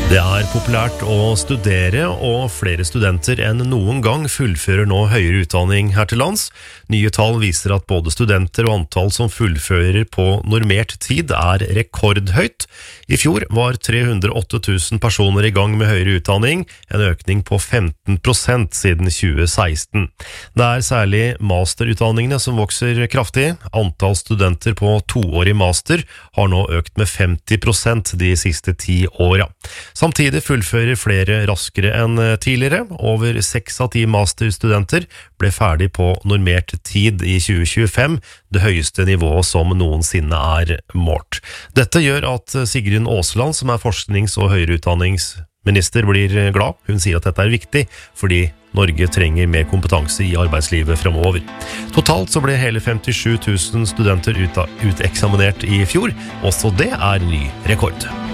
Det populært å studere, og flere studenter enn noen gang fullfører nå høyere utdanning her til lands. Nye tall viser at både studenter og antall som fullfører på normert tid rekordhøyt. I fjor var 308 000 personer i gang med høyere utdanning, en økning på 15% siden 2016. Det særlig masterutdanningene som vokser kraftig. Antall studenter på toårig master har nå økt med 50% de siste 10 årene. Samtidig fullfører flere raskere enn tidligere. Over 6 av 10 masterstudenter ble ferdig på normert tid i 2025, det høyeste nivået som noensinne målt. Dette gjør at Sigrun Aasland, som forsknings- og høyere utdanningsminister, blir glad. Hun sier at dette viktig, fordi Norge trenger mer kompetanse i arbeidslivet fremover. Totalt så ble hele 57 000 studenter uteksaminert i fjor. Også det ny rekord.